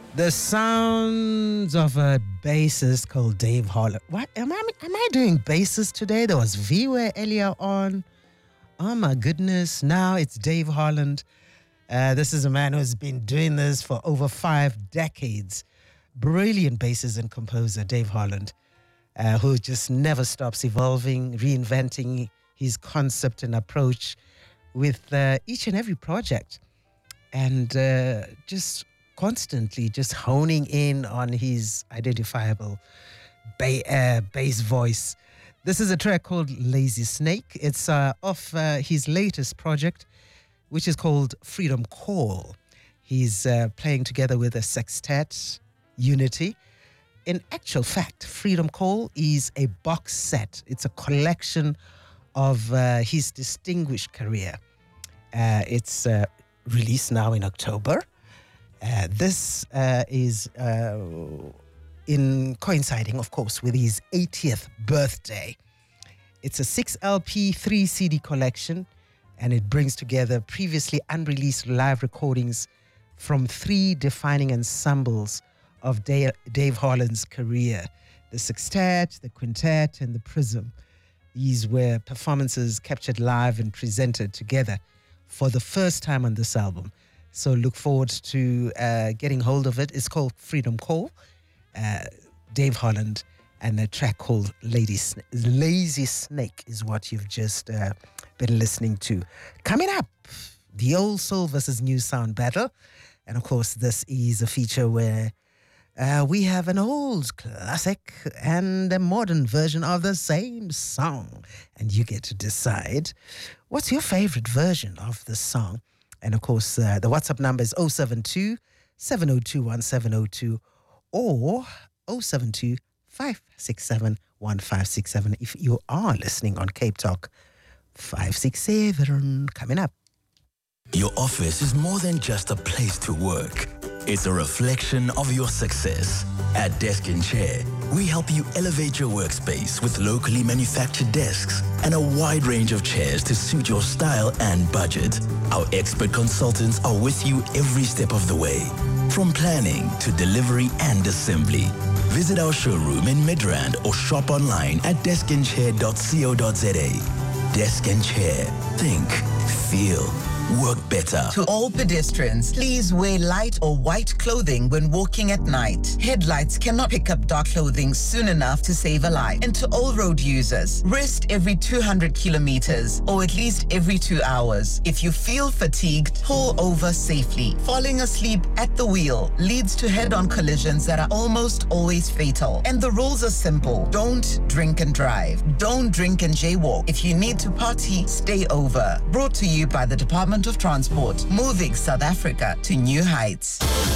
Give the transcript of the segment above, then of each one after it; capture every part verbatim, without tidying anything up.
The sounds of a bassist called Dave Holland. What am I? Am I doing bassist today? There was V-Way earlier on. Oh my goodness! Now it's Dave Holland. Uh, this is a man who's been doing this for over five decades. Brilliant bassist and composer, Dave Holland, uh, who just never stops evolving, reinventing his concept and approach with uh, each and every project, and uh, just constantly just honing in on his identifiable ba- uh, bass voice. This is a track called Lazy Snake. It's uh, off uh, his latest project, which is called Freedom Call. He's uh, playing together with a sextet, Unity. In actual fact, Freedom Call is a box set. It's a collection of uh, his distinguished career. Uh, it's uh, released now in October. Uh, this uh, is uh, in coinciding, of course, with his eightieth birthday. It's a six L P, three C D collection, and it brings together previously unreleased live recordings from three defining ensembles of Dave, Dave Holland's career: the Sextet, the Quintet, and the Prism. These were performances captured live and presented together for the first time on this album. So look forward to uh, getting hold of it. It's called Freedom Call, uh, Dave Holland, and a track called Lady Sna- Lazy Snake is what you've just uh, been listening to. Coming up, the old soul versus new sound battle. And of course, this is a feature where uh, we have an old classic and a modern version of the same song. And you get to decide what's your favorite version of the song. And of course, uh, the WhatsApp number is zero seven two, seven zero two, one seven zero two or zero seven two, five six seven, one five six seven if you are listening on Cape Talk five six seven. Coming up. Your office is more than just a place to work. It's a reflection of your success. At Desk and Chair, we help you elevate your workspace with locally manufactured desks and a wide range of chairs to suit your style and budget. Our expert consultants are with you every step of the way, from planning to delivery and assembly. Visit our showroom in Midrand or shop online at desk and chair dot co dot za. Desk and Chair. Think, feel, work better. To all pedestrians, please wear light or white clothing when walking at night. Headlights cannot pick up dark clothing soon enough to save a life. And to all road users, rest every two hundred kilometers or at least every two hours. If you feel fatigued, pull over safely. Falling asleep at the wheel leads to head-on collisions that are almost always fatal. And the rules are simple. Don't drink and drive. Don't drink and jaywalk. If you need to party, stay over. Brought to you by the Department of Transport, moving South Africa to new heights.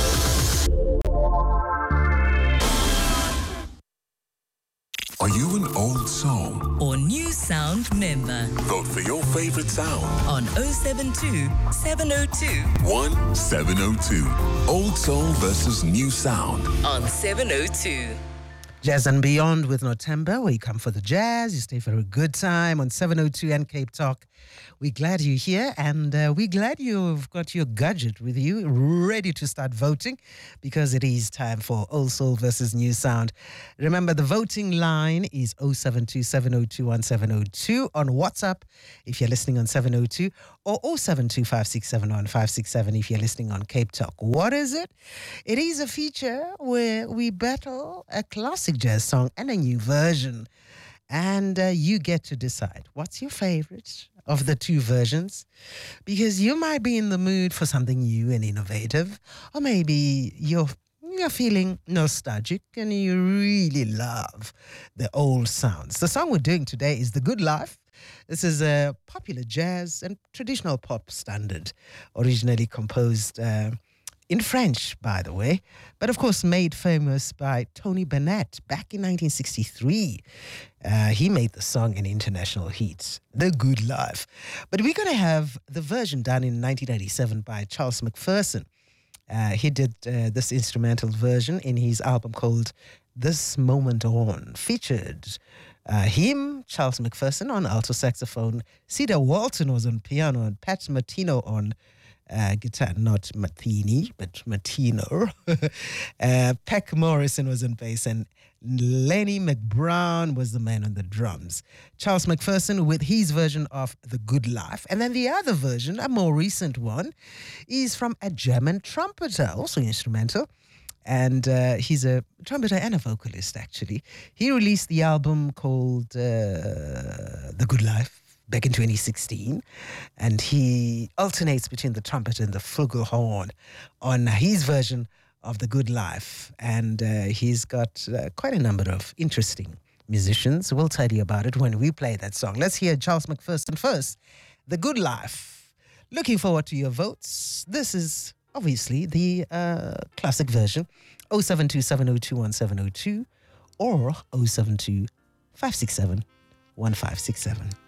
Are you an old soul or new sound member? Vote for your favorite sound on zero seven two, seven zero two, one seven zero two. Old soul versus new sound on seven oh two. Jazz and Beyond with Notemba, where you come for the jazz, you stay for a good time on seven oh two and Cape Talk. We're glad you're here, and uh, we're glad you've got your gadget with you, ready to start voting, because it is time for Old Soul versus New Sound. Remember, the voting line is zero seven two, seven zero two, one seven zero two on WhatsApp if you're listening on seven oh two, or zero seven two, five six seven, one five six seven if you're listening on Cape Talk. What is it? It is a feature where we battle a classic jazz song and a new version, and uh, you get to decide what's your favorite of the two versions, because you might be in the mood for something new and innovative, or maybe you're you're feeling nostalgic and you really love the old sounds. The song we're doing today is The Good Life. This is a popular jazz and traditional pop standard, originally composed uh, in French, by the way, but of course made famous by Tony Bennett back in nineteen sixty-three. Uh, he made the song an international hit, The Good Life. But we're going to have the version done in nineteen ninety-seven by Charles McPherson. Uh, he did uh, this instrumental version in his album called This Moment On, featured uh, him, Charles McPherson, on alto saxophone, Cedar Walton was on piano, and Pat Martino on uh, guitar, not Matheny, but Martino. uh, Peck Morrison was on bass, and Lenny McBrown was the man on the drums. Charles McPherson with his version of The Good Life. And then the other version, a more recent one, is from a German trumpeter, also instrumental. And uh, he's a trumpeter and a vocalist, actually. He released the album called uh, The Good Life back in twenty sixteen. And he alternates between the trumpet and the flugelhorn on his version of The Good Life. And uh, he's got uh, quite a number of interesting musicians. We'll tell you about it when we play that song. Let's hear Charles McPherson first. The Good Life. Looking forward to your votes. This is obviously the uh, classic version. oh seven two, seven oh two, one seven oh two or oh seven two, five six seven, one five six seven.